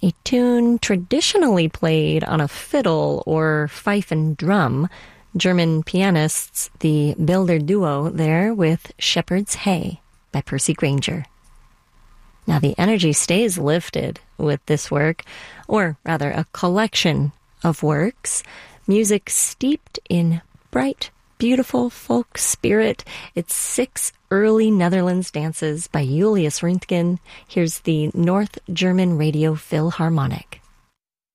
a tune traditionally played on a fiddle or fife and drum. German pianists, the Bilder Duo there with Shepherd's Hay by Percy Grainger. Now the energy stays lifted with this work, or rather a collection of works, music steeped in bright, beautiful folk spirit. It's 6 early Netherlands dances by Julius Röntgen. Here's the North German Radio Philharmonic.